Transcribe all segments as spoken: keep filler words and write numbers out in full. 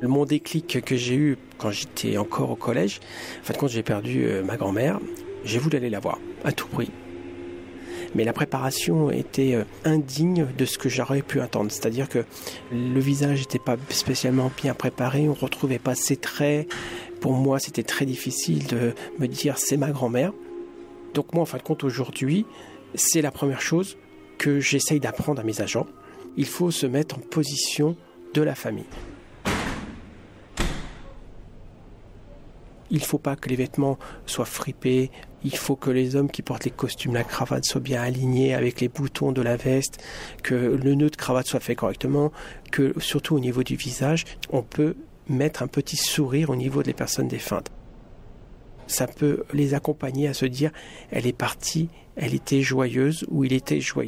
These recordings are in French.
Mon déclic que j'ai eu quand j'étais encore au collège, en fin de compte, j'ai perdu ma grand-mère. J'ai voulu aller la voir, à tout prix. Mais la préparation était indigne de ce que j'aurais pu attendre. C'est-à-dire que le visage n'était pas spécialement bien préparé, on ne retrouvait pas ses traits. Pour moi, c'était très difficile de me dire « c'est ma grand-mère ». Donc moi, en fin de compte, aujourd'hui, c'est la première chose que j'essaye d'apprendre à mes agents. Il faut se mettre en position de la famille. Il ne faut pas que les vêtements soient fripés. Il faut que les hommes qui portent les costumes, la cravate soient bien alignés avec les boutons de la veste, que le nœud de cravate soit fait correctement, que surtout au niveau du visage, on peut mettre un petit sourire au niveau des personnes défuntes. Ça peut les accompagner à se dire « elle est partie, elle était joyeuse » ou « il était joyeux ».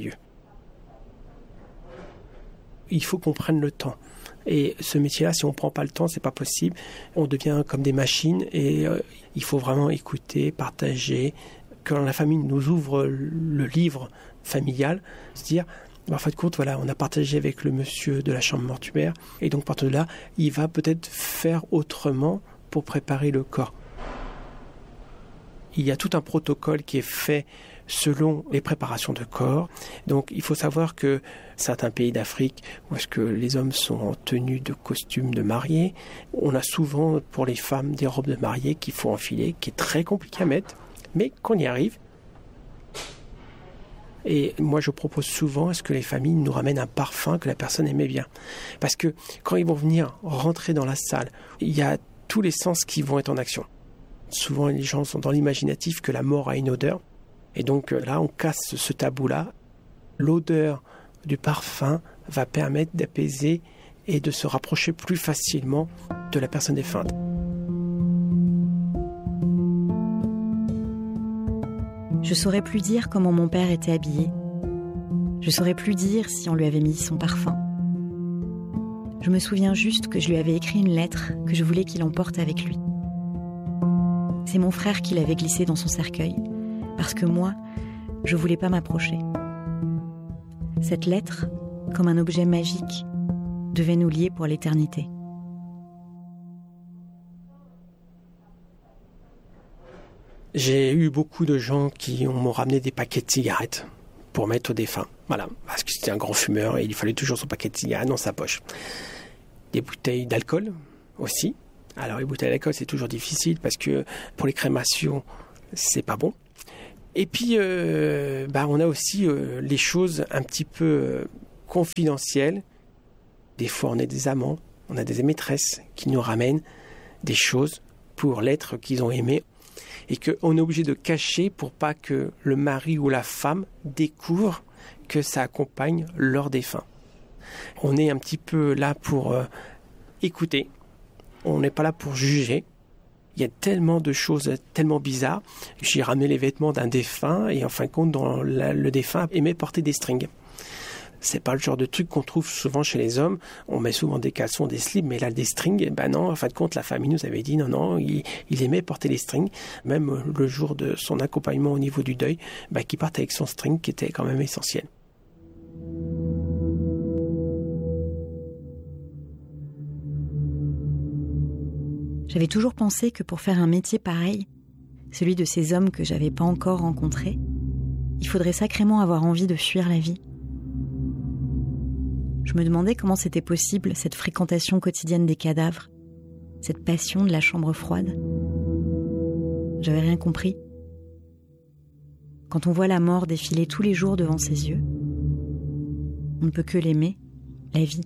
Il faut qu'on prenne le temps. Et ce métier-là, si on ne prend pas le temps, c'est pas possible. On devient comme des machines et euh, il faut vraiment écouter, partager. Quand la famille nous ouvre le livre familial, se dire, en fin de compte, voilà, on a partagé avec le monsieur de la chambre mortuaire et donc partant de là, il va peut-être faire autrement pour préparer le corps. Il y a tout un protocole qui est fait selon les préparations de corps. Donc il faut savoir que certains pays d'Afrique où est-ce que les hommes sont en tenue de costume de mariée, on a souvent pour les femmes des robes de mariée qu'il faut enfiler, qui est très compliqué à mettre, mais qu'on y arrive. Et moi je propose souvent à ce que les familles nous ramènent un parfum que la personne aimait bien. Parce que quand ils vont venir rentrer dans la salle, il y a tous les sens qui vont être en action. Souvent les gens sont dans l'imaginatif que la mort a une odeur. Et donc là, on casse ce tabou-là. L'odeur du parfum va permettre d'apaiser et de se rapprocher plus facilement de la personne défunte. Je saurais plus dire comment mon père était habillé. Je saurais plus dire si on lui avait mis son parfum. Je me souviens juste que je lui avais écrit une lettre que je voulais qu'il emporte avec lui. C'est mon frère qui l'avait glissée dans son cercueil. Parce que moi, je voulais pas m'approcher. Cette lettre, comme un objet magique, devait nous lier pour l'éternité. J'ai eu beaucoup de gens qui m'ont ramené des paquets de cigarettes pour mettre au défunt. Voilà, parce que c'était un grand fumeur et il fallait toujours son paquet de cigarettes dans sa poche. Des bouteilles d'alcool aussi. Alors les bouteilles d'alcool, c'est toujours difficile parce que pour les crémations, c'est pas bon. Et puis, euh, bah, on a aussi euh, les choses un petit peu euh, confidentielles. Des fois, on a des amants, on a des maîtresses qui nous ramènent des choses pour l'être qu'ils ont aimé et qu'on est obligé de cacher pour pas que le mari ou la femme découvre que ça accompagne leur défunt. On est un petit peu là pour euh, écouter, on n'est pas là pour juger. Il y a tellement de choses tellement bizarres. J'ai ramené les vêtements d'un défunt et en fin de compte, dans la, le défunt aimait porter des strings. C'est pas le genre de truc qu'on trouve souvent chez les hommes. On met souvent des caleçons, des slips, mais là des strings, ben non. En fin de compte, la famille nous avait dit non, non. Il, il aimait porter les strings, même le jour de son accompagnement au niveau du deuil, ben qu'il parte avec son string, qui était quand même essentiel. J'avais toujours pensé que pour faire un métier pareil, celui de ces hommes que j'avais pas encore rencontrés, il faudrait sacrément avoir envie de fuir la vie. Je me demandais comment c'était possible, cette fréquentation quotidienne des cadavres, cette passion de la chambre froide. J'avais rien compris. Quand on voit la mort défiler tous les jours devant ses yeux, on ne peut que l'aimer, la vie.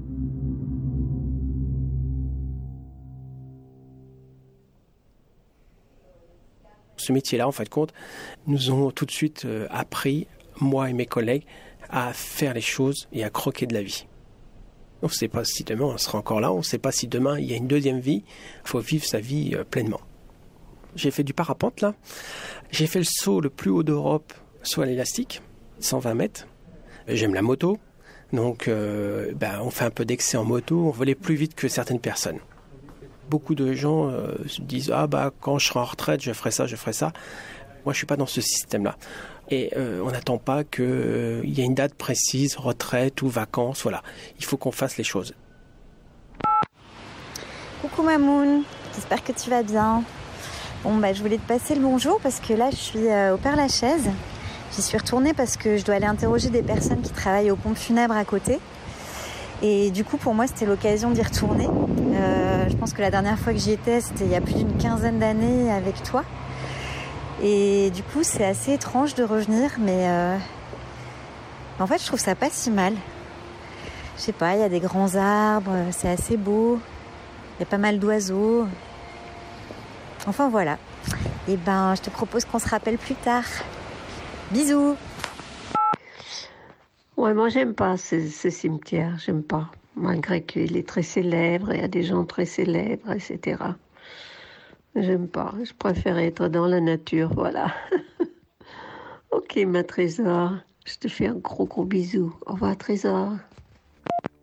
Ce métier-là, en fin de compte, nous ont tout de suite euh, appris, moi et mes collègues, à faire les choses et à croquer de la vie. On ne sait pas si demain on sera encore là, on ne sait pas si demain il y a une deuxième vie, il faut vivre sa vie euh, pleinement. J'ai fait du parapente là, j'ai fait le saut le plus haut d'Europe, saut à l'élastique, cent vingt mètres. J'aime la moto, donc euh, ben, on fait un peu d'excès en moto, on volait plus vite que certaines personnes. Beaucoup de gens euh, se disent « Ah bah quand je serai en retraite, je ferai ça, je ferai ça ». Moi, je ne suis pas dans ce système-là. Et euh, on n'attend pas qu'il euh, y ait une date précise, retraite ou vacances, voilà. Il faut qu'on fasse les choses. Coucou Mamoun, j'espère que tu vas bien. Bon bah je voulais te passer le bonjour parce que là je suis euh, au Père-Lachaise. J'y suis retournée parce que je dois aller interroger des personnes qui travaillent aux pompes funèbres à côté. Et du coup pour moi c'était l'occasion d'y retourner. Euh, je pense que la dernière fois que j'y étais c'était il y a plus d'une quinzaine d'années avec toi. Et du coup c'est assez étrange de revenir mais euh... en fait je trouve ça pas si mal. Je sais pas, il y a des grands arbres, c'est assez beau. Il y a pas mal d'oiseaux. Enfin voilà. Et ben, je te propose qu'on se rappelle plus tard. Bisous. Ouais, moi j'aime pas ce, ce cimetière, j'aime pas. Malgré qu'il est très célèbre, il y a des gens très célèbres, et cetera. J'aime pas. Je préfère être dans la nature, voilà. Ok, ma Trésor. Je te fais un gros gros bisou. Au revoir, Trésor.